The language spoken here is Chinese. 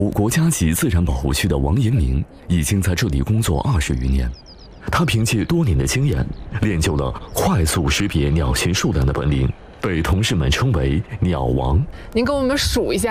国家级自然保护区的王延明已经在这里工作20余年，他凭借多年的经验，练就了快速识别鸟群数量的本领，被同事们称为“鸟王”。 您给我们数一下。